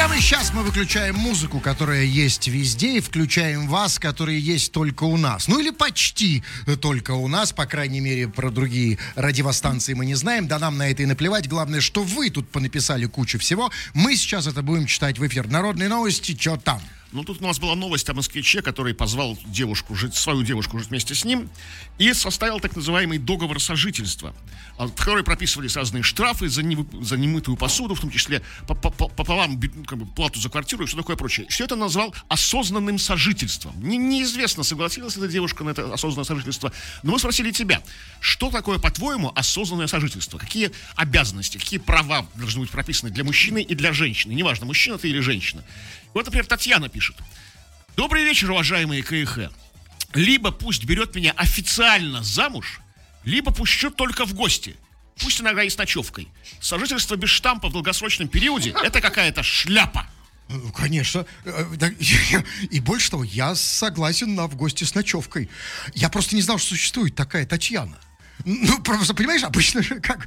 Прямо сейчас мы выключаем музыку, которая есть везде, и включаем вас, которые есть только у нас. Ну или почти только у нас, по крайней мере, про другие радиостанции мы не знаем. Да нам на это и наплевать. Главное, что вы тут понаписали кучу всего. Мы сейчас это будем читать в эфир. Народные новости, что там? Ну, тут у нас была новость о москвиче, который позвал свою девушку жить вместе с ним и составил так называемый договор сожительства, в который прописывались разные штрафы за немытую посуду, в том числе пополам плату за квартиру и все такое прочее. Все это назвал осознанным сожительством. Неизвестно, согласилась эта девушка на это осознанное сожительство, но мы спросили тебя, что такое, по-твоему, осознанное сожительство? Какие обязанности, какие права должны быть прописаны для мужчины и для женщины? Неважно, мужчина ты или женщина. Вот, например, Татьяна пишет. Добрый вечер, уважаемые КХ. Либо пусть берет меня официально замуж, либо пущет только в гости. Пусть иногда и с ночевкой. Сожительство без штампа в долгосрочном периоде – это какая-то шляпа. Ну, конечно. И больше того, я согласен на в гости с ночевкой. Я просто не знал, что существует такая Татьяна. Ну, просто, понимаешь, обычно же как...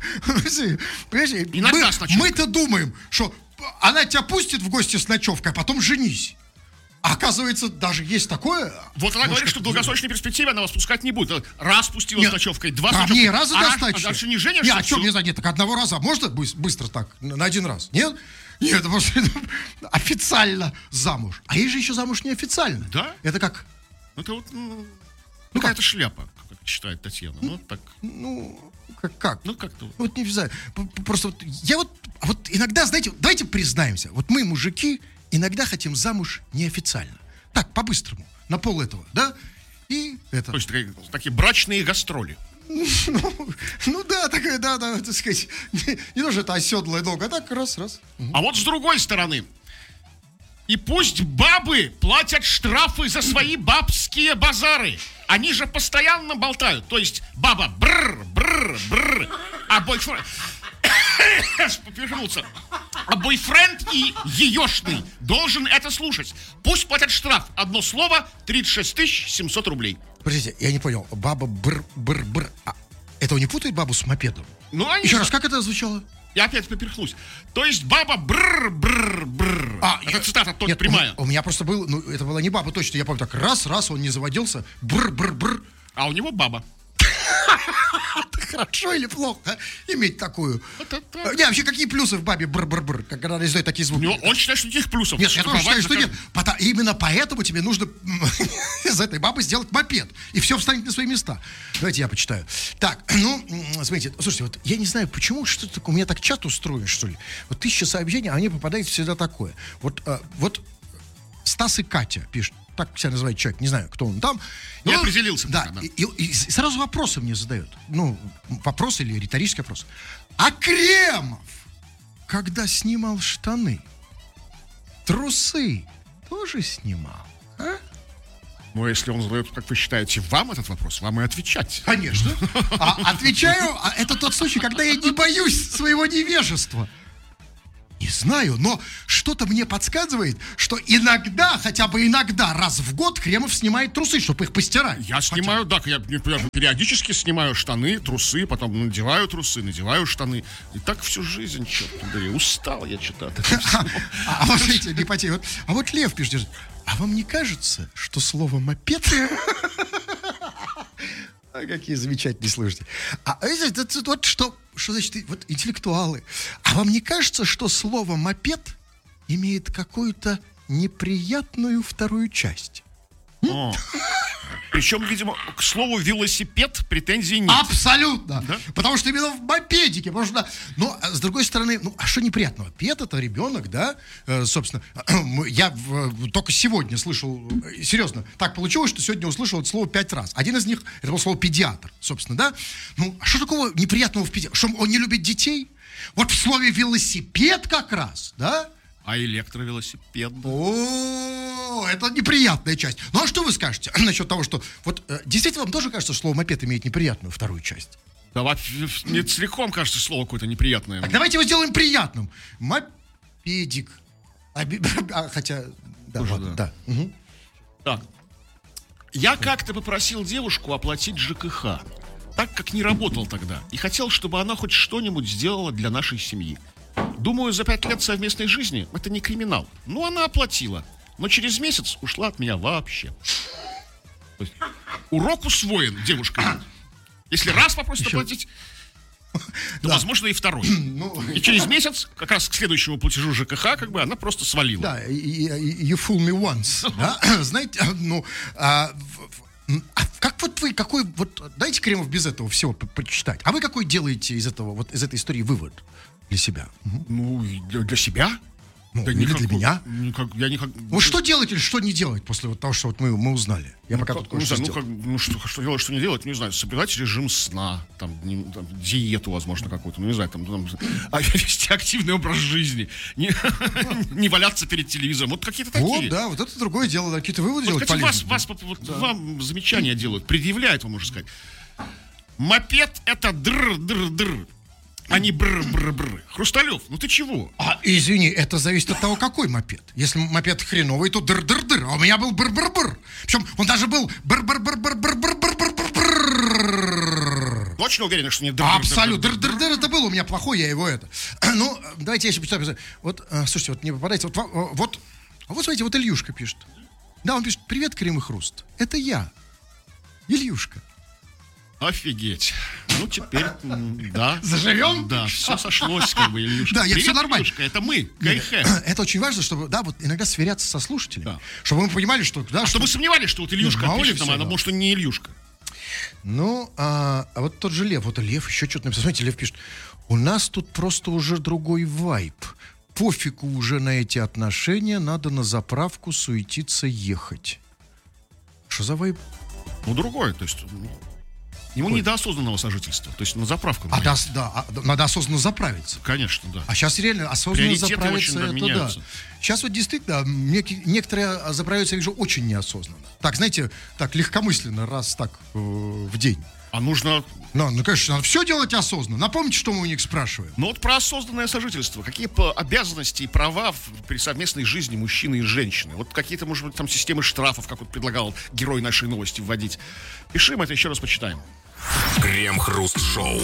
Понимаешь, мы-то думаем, что она тебя пустит в гости с ночевкой, а потом женись. А оказывается, даже есть такое. Вот она говорит, что в долгосрочной перспективе она вас пускать не будет. Раз пустила с ночевкой, два с ночевкой. Не, раза достаточно. А дальше не женишься? Нет, а что, не знаю, нет, так одного раза можно быстро так, на один раз? Нет? Нет, потому что официально замуж. А есть же еще замуж неофициально. Да? Это как? Это вот, какая-то шляпа, как считает Татьяна. Ну, так. Ну, как? Ну, как-то. Вот не знаю. Просто вот я вот иногда, знаете, давайте признаемся. Вот мы, мужики, иногда хотим замуж неофициально. Так, по-быстрому, на пол этого, да? И это... То есть такие брачные гастроли. Ну да, такая, да, так сказать, не то, что это оседлая нога, а так раз. А вот с другой стороны, и пусть бабы платят штрафы за свои бабские базары. Они же постоянно болтают. То есть баба бррр, а бойфренд... Поперхнулся. А бойфренд и еешный должен это слушать. Пусть платят штраф. Одно слово, 36 700 рублей. Подождите, я не понял. Баба бр. Это не путает бабу с мопедом? Ну, еще раз, как это звучало? Я опять поперхнусь. То есть баба бррр. Это цитата только прямая. У меня просто был, ну, это была не баба точно. Я помню, так раз, он не заводился. Бррр. А у него баба. Хорошо или плохо иметь такую? Не, вообще, какие плюсы в бабе бр-бр-бр, когда она издает такие звуки? Он считает, что никаких плюсов. Нет, я тоже считаю, что нет. Именно поэтому тебе нужно из этой бабы сделать мопед. И все встанет на свои места. Давайте я почитаю. Так, смотрите, слушайте, вот я не знаю, почему что-то у меня так чат устроен, что ли. Вот 1000 сообщений, а мне попадает всегда такое. Вот Стас и Катя пишут. Так себя называет человек, не знаю, кто он там. Не определился. Да, и сразу вопросы мне задают. Ну, вопрос или риторический вопрос. А Кремов, когда снимал штаны, трусы тоже снимал, а? Ну, если он задает, как вы считаете, вам этот вопрос, вам и отвечать. Конечно. Отвечаю, это тот случай, когда я не боюсь своего невежества. Не знаю, но что-то мне подсказывает, что иногда, хотя бы иногда, раз в год Кремов снимает трусы, чтобы их постирать. Я снимаю, да, я периодически снимаю штаны, трусы, потом надеваю трусы, надеваю штаны. И так всю жизнь, черт побери, устал я что-то от этого. А вот видите, не потею. А вот Лев пишет, а вам не кажется, что слово «мопед»... Какие замечательные слушатели. Вот что значит, вот интеллектуалы. А вам не кажется, что слово «мопед» имеет какую-то неприятную вторую часть? Причем, видимо, к слову «велосипед» претензий нет. Абсолютно. Да? Потому что именно в мопедике можно... Но, с другой стороны, а что неприятного? Пед — это ребенок, да? Собственно, я только сегодня слышал... Серьезно, так получилось, что сегодня услышал это слово 5 раз. Один из них, это было слово «педиатр», собственно, да? Ну, а что такого неприятного в педиатре? Что он не любит детей? Вот в слове «велосипед» как раз, да? А электровелосипед? О, это неприятная часть. Ну, а что вы скажете насчет того, что... Вот действительно вам тоже кажется, что слово «мопед» имеет неприятную вторую часть? Да, мне целиком кажется слово какое-то неприятное. Так давайте его сделаем приятным. Мопедик. Хотя... Да, тоже ладно, да. Угу. Так. Я как-то попросил девушку оплатить ЖКХ, так как не работал тогда, и хотел, чтобы она хоть что-нибудь сделала для нашей семьи. Думаю, за 5 лет совместной жизни это не криминал. Ну, она оплатила. Но через месяц ушла от меня вообще. То есть, урок усвоен, девушка. Если раз попросит оплатить, то, возможно, и второй. И через месяц, как раз к следующему платежу ЖКХ, как бы она просто свалила. Да, you fool me once. Да? Знаете, как вот вы, какой, вот, дайте, Кремов, без этого всего почитать. А вы какой делаете из этого, вот из этой истории вывод для себя? Ну, для себя? Ну, да или для меня? Я никак... Вот что делать или что не делать после вот того, что вот мы узнали? Я пока тут кое-что сделал. Что делать, что не делать, не знаю. Соблюдать режим сна, там, диету, возможно, какую-то, ну, не знаю, там вести активный образ жизни, не валяться перед телевизором. Вот какие-то такие. Вот, да, вот это другое дело, какие-то выводы делать полезные. Вам замечания делают, предъявляют, вам можно сказать. Мопед — это др-др-др. А не бр-бр-бр. Хрусталев, ну ты чего? Извини, это зависит от того, какой мопед. Если мопед хреновый, то дыр-дыр-дыр. А у меня был бр-бр-бр. Причем он даже был бр-бр-бр-бр-бр-бр-бр-бр-бр. Точно уверен, что не дыр-дыр-дыр? Абсолютно. Дыр-дыр-дыр это было у меня плохой, я его это. Ну, давайте я еще почитаю. Вот, слушайте, вот не попадайте. Вот, смотрите, вот Ильюшка пишет. Да, он пишет: привет, Крем и Хруст. Это я, Ильюшка. Офигеть. Ну, теперь, да. Заживем? Да, все сошлось, как бы, Ильюшка. Да, все нормально. Ильюшка, это мы, Гайхэ. Это очень важно, чтобы, да, вот иногда сверяться со слушателями. Да. Чтобы мы понимали, что... Да, чтобы сомневались, что вот Ильюшка пишет нам, а может, он не Ильюшка. Ну, а вот тот же Лев, вот Лев еще что-то написал. Смотрите, Лев пишет: у нас тут просто уже другой вайб. Пофигу уже на эти отношения, надо на заправку суетиться ехать. Что за вайб? Ну, другой, то есть... Ему не до осознанного сожительства, то есть на заправку. Надо осознанно заправиться. Конечно, да. А сейчас реально осознанно заправиться, это меняются. Да. Сейчас вот действительно некоторые заправляются, я вижу, очень неосознанно. Так, знаете, так легкомысленно, раз так в день. А нужно... Ну, конечно, надо все делать осознанно. Напомните, что мы у них спрашиваем. Ну вот про осознанное сожительство. Какие обязанности и права при совместной жизни мужчины и женщины? Вот какие-то, может быть, там системы штрафов, как вот предлагал герой нашей новости вводить. Пишем это, еще раз почитаем. Крем-хруст-шоу.